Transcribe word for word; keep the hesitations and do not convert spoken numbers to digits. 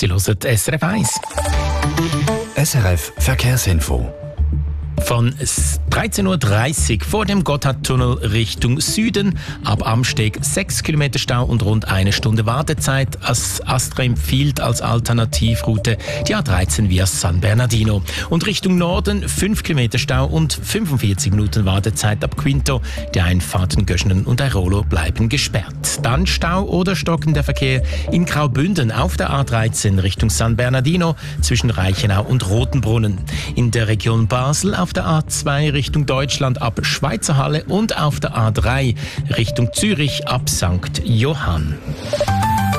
Sie hören S R F eins. S R F Verkehrsinfo. Von dreizehn Uhr dreißig vor dem Gotthardtunnel Richtung Süden. Ab Amsteg sechs Kilometer Stau und rund eine Stunde Wartezeit. As Astra empfiehlt als Alternativroute die A dreizehn via San Bernardino. Und Richtung Norden fünf Kilometer Stau und fünfundvierzig Minuten Wartezeit ab Quinto. Die Einfahrten Göschenen und Airolo bleiben gesperrt. Dann Stau oder stockender Verkehr in Graubünden auf der A dreizehn Richtung San Bernardino zwischen Reichenau und Rotenbrunnen. In der Region Basel auf der A zwei Richtung Deutschland ab Schweizerhalle und auf der A drei Richtung Zürich ab Sankt Johann.